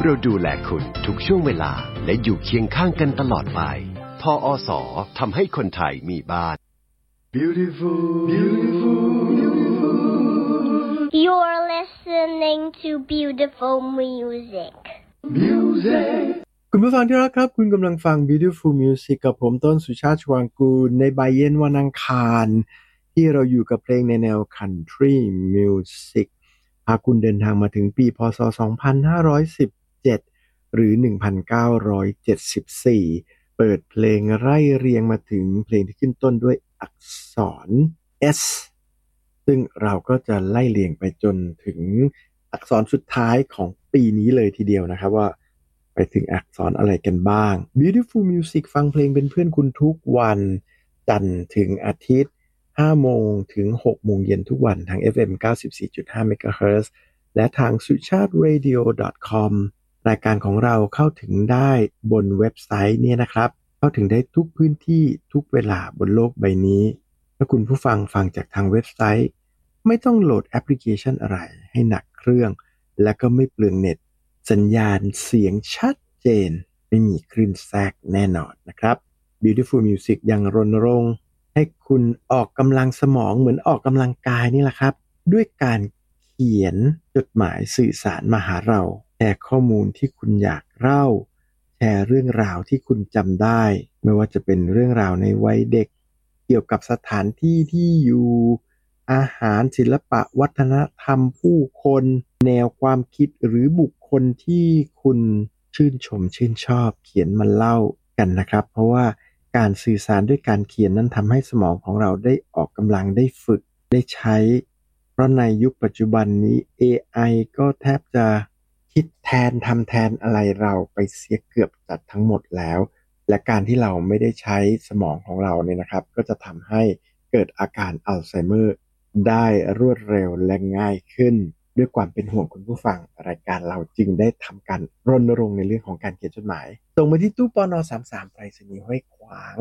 เราดูแลคุณทุกช่วงเวลาและอยู่เคียงข้างกันตลอดไปทอส.ทำให้คนไทยมีบ้าน Beautiful, beautiful, beautiful. You're listening to beautiful music. Music. คุณผู้ฟังที่รักครับคุณกำลังฟัง Beautiful Music กับผมต้นสุชาติชวางกูลในบ่ายเย็นวันอังคารที่เราอยู่กับเพลงในแนว Country Music พาคุณเดินทางมาถึงปีพ.ศ. 2517 หรือ 1974 เปิดเพลงไล่เรียงมาถึงเพลงที่ขึ้นต้นด้วยอักษร S ซึ่งเราก็จะไล่เรียงไปจนถึงอักษรสุดท้ายของปีนี้เลยทีเดียวนะครับว่าไปถึงอักษรอะไรกันบ้าง Beautiful Music ฟังเพลงเป็นเพื่อนคุณทุกวันจันทร์ถึงอาทิตย์ 5 โมงถึง 6 โมงเย็นทุกวันทาง FM 94.5 MHz และทาง sucharadio.com รายการของเราเข้าถึงได้บนเว็บไซต์เนี่ยนะครับเข้าถึงได้ทุกพื้นที่ทุกเวลาบนโลกใบนี้ถ้าคุณผู้ฟังฟังจากทางเว็บไซต์ไม่ต้องโหลดแอปพลิเคชันอะไรให้หนักเครื่องและก็ไม่เปลืองเน็ตสัญญาณเสียงชัดเจนไม่มีคลื่นแทรกแน่นอนนะครับ Beautiful Music ยังรณรงค์ให้คุณออกกำลังสมองเหมือนออกกำลังกายนี่แหละครับด้วยการเขียนจดหมายสื่อสารมาหาเราแชร์ข้อมูลที่คุณอยากเล่าแชร์เรื่องราวที่คุณจำได้ไม่ว่าจะเป็นเรื่องราวในวัยเด็กเกี่ยวกับสถานที่ที่อยู่อาหารศิลปะวัฒนธรรมผู้คนแนวความคิดหรือบุคคลที่คุณชื่นชมชื่นชอบเขียนมาเล่ากันนะครับเพราะว่าการสื่อสารด้วยการเขียนนั้นทำให้สมองของเราได้ออกกำลังได้ฝึกได้ใช้เพราะในยุคปัจจุบันนี้ AI ก็แทบจะคิดแทนทำแทนอะไรเราไปเสียเกือบจัดทั้งหมดแล้วและการที่เราไม่ได้ใช้สมองของเราเนี่ยนะครับก็จะทำให้เกิดอาการอัลไซเมอร์ได้รวดเร็วและง่ายขึ้นด้วยความเป็นห่วงคุณผู้ฟังรายการเราจึงได้ทำการรณรงค์ในเรื่องของการเขียนจดหมายส่งมาที่ตู้ปน33ไปรษณีย์ห้วยขวาง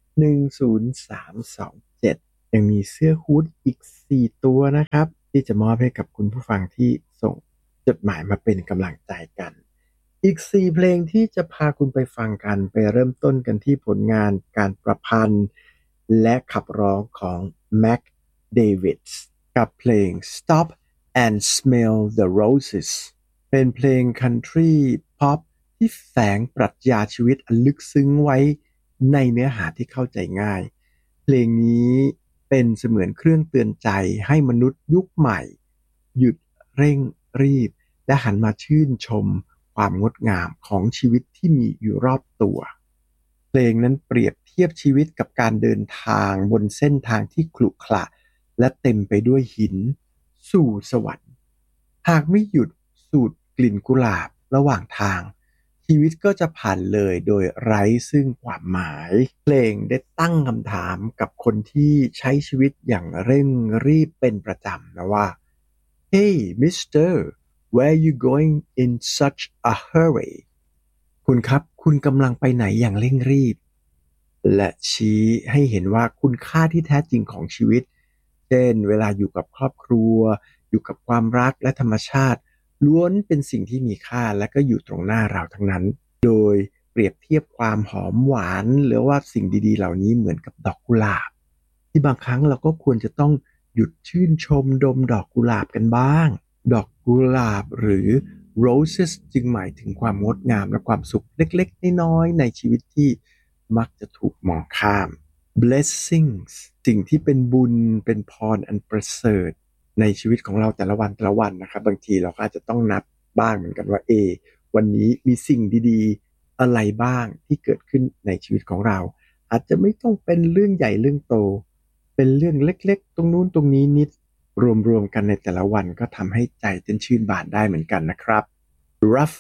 10327ยังมีเสื้อฮู้ดอีก4ตัวนะครับที่จะมอบให้กับคุณผู้ฟังที่ส่งจดหมายมาเป็นกำลังใจกันอีก4เพลงที่จะพาคุณไปฟังกันไปเริ่มต้นกันที่ผลงานการประพันธ์และขับร้องของ Mac Davids กับเพลง Stop and Smell the Roses เป็นเพลง Country Pop ที่แฝงปรัชญาชีวิตอันลึกซึ้งไว้ในเนื้อหาที่เข้าใจง่ายเพลงนี้เป็นเสมือนเครื่องเตือนใจให้มนุษย์ยุคใหม่หยุดเร่งรีบและหันมาชื่นชมความงดงามของชีวิตที่มีอยู่รอบตัวเพลงนั้นเปรียบเทียบชีวิตกับการเดินทางบนเส้นทางที่ขรุขระและเต็มไปด้วยหินสู่สวรรค์หากไม่หยุดสูดกลิ่นกุหลาบระหว่างทางชีวิตก็จะผ่านเลยโดยไร้ซึ่งความหมายเพลงได้ตั้งคำถามกับคนที่ใช้ชีวิตอย่างเร่งรีบเป็นประจำนะว่า Hey Mister Where you going in such a hurry คุณครับคุณกำลังไปไหนอย่างเร่งรีบและชี้ให้เห็นว่าคุณค่าที่แท้จริงของชีวิตเช่นเวลาอยู่กับครอบครัวอยู่กับความรักและธรรมชาติล้วนเป็นสิ่งที่มีค่าและก็อยู่ตรงหน้าเราทั้งนั้นโดยเปรียบเทียบความหอมหวานหรือว่าสิ่งดีๆเหล่านี้เหมือนกับดอกกุหลาบที่บางครั้งเราก็ควรจะต้องหยุดชื่นชมดมดอกกุหลาบกันบ้างดอกกุหลาบหรือ roses จึงหมายถึงความงดงามและความสุขเล็กๆน้อยๆในชีวิตที่มักจะถูกมองข้าม blessings สิ่งที่เป็นบุญเป็นพรอันประเสริฐในชีวิตของเราแต่ละวันนะครับบางทีเราก็อาจจะต้องนับบ้างเหมือนกันว่าวันนี้มีสิ่งดีๆอะไรบ้างที่เกิดขึ้นในชีวิตของเราอาจจะไม่ต้องเป็นเรื่องใหญ่เรื่องโตเป็นเรื่องเล็กๆตรงนู้นตรงนี้นิดรวมกันในแต่ละวันก็ทำให้ใจเต้นชื่นบานได้เหมือนกันนะครับ rough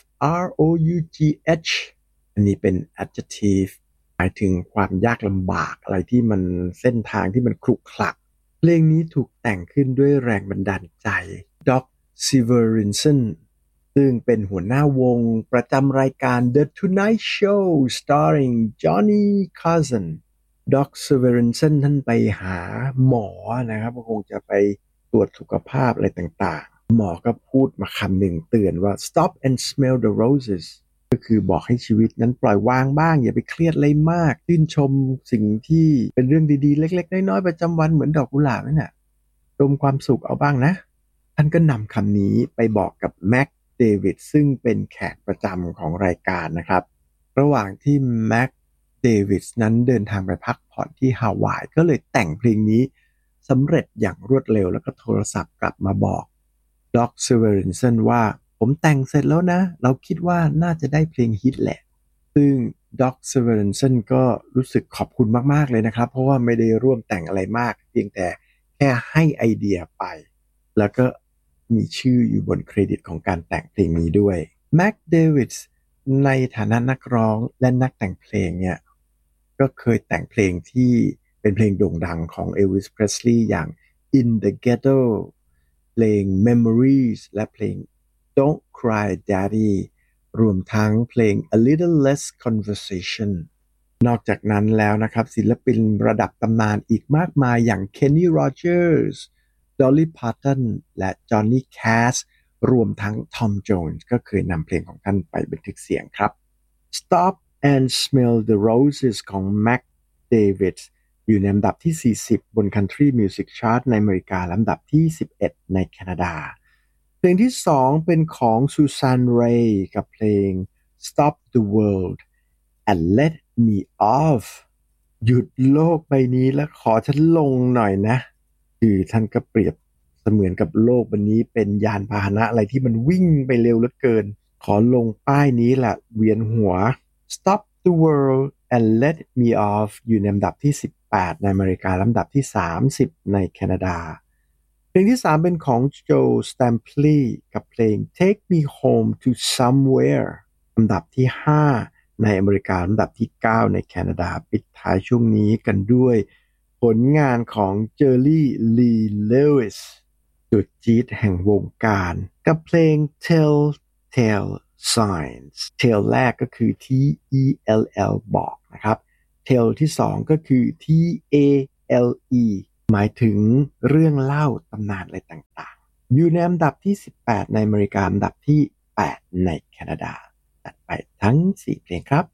R-O-U-G-H อันนี้เป็น adjective หมายถึงความยากลำบากอะไรที่มันเส้นทางที่มันขรุขระเพลงนี้ถูกแต่งขึ้นด้วยแรงบันดาลใจด็อกซิเวอรินสันซึ่งเป็นหัวหน้าวงประจำรายการ The Tonight Show starring Johnny Carson ด็อกซิเวอรินสันท่านไปหาหมอนะครับคงจะไปตรวจสุขภาพอะไรต่างหมอก็พูดมาคำหนึ่งเตือนว่า stop and smell the roses ก็คือบอกให้ชีวิตนั้นปล่อยวางบ้างอย่าไปเครียดอะไรมากชื่นชมสิ่งที่เป็นเรื่องดีๆเล็กๆน้อยๆประจำวันเหมือนดอกกุหลาบนั่นแหละดมความสุขเอาบ้างนะท่านก็นำคำนี้ไปบอกกับแม็กเดวิดซึ่งเป็นแขกประจำของรายการนะครับระหว่างที่แม็กเดวิดนั้นเดินทางไปพักผ่อนที่ฮาวายก็เลยแต่งเพลงนี้สำเร็จอย่างรวดเร็วแล้วก็โทรศัพท์กลับมาบอกด็อกเซเวอรินสันว่าผมแต่งเสร็จแล้วนะเราคิดว่าน่าจะได้เพลงฮิตแหละซึ่งด็อกเซเวอรินสันก็รู้สึกขอบคุณมากๆเลยนะครับเพราะว่าไม่ได้ร่วมแต่งอะไรมากเพียงแต่แค่ให้ไอเดียไปแล้วก็มีชื่ออยู่บนเครดิตของการแต่งเพลงนี้ด้วยแม็กเดวิดในฐานะนักร้องและนักแต่งเพลงเนี่ยก็เคยแต่งเพลงที่เป็นเพลงโด่งดังของเอลวิส เพรสลีย์อย่าง In the Ghetto เพลง Memories และเพลง Don't Cry Daddy รวมทั้งเพลง A Little Less Conversation นอกจากนั้นแล้วนะครับศิลปินระดับตำนานอีกมากมายอย่าง Kenny Rogers Dolly Parton และ Johnny Cash รวมทั้ง Tom Jones ก็เคยนำเพลงของท่านไปบันทึกเสียงครับ Stop and Smell the Roses ของ Mac David อยู่ในลำดับที่ 40 บน Country Music Chart ในอเมริกาลำดับที่ 11 ในแคนาดาเพลงที่ 2 เป็นของ Susan Rae กับเพลง Stop the World and Let Me Off หยุดโลกใบนี้และขอฉันลงหน่อยนะคือท่านก็เปรียบเสมือนกับโลกใบนี้เป็นยานพาหนะอะไรที่มันวิ่งไปเร็วเหลือเกินขอลงป้ายนี้แหละเวียนหัว Stop the World and Let Me Off อยู่ในลำดับที่ 18 ในอเมริกาลำดับที่ 30 ในแคนาดาเพลงที่ 3 เป็นของ Joe Stampley กับเพลง Take Me Home to Somewhere ลำดับที่ 5 ในอเมริกาลำดับที่ 9 ในแคนาดาปิดท้ายช่วงนี้กันด้วยผลงานของ Jerry Lee Lewis จุดจี๊ดแห่งวงการกับเพลง Telltale Signs Tell แรกก็คือ T-E-L-L บอกนะครับ Tell ที่ 2 ก็คือ T-A-L-E หมายถึงเรื่องเล่าตำนานอะไรต่างๆอยู่ในอันดับที่ 18 ในอเมริกาอันดับที่ 8 ในแคนาดาตัดไปทั้ง 4 เพลงครับ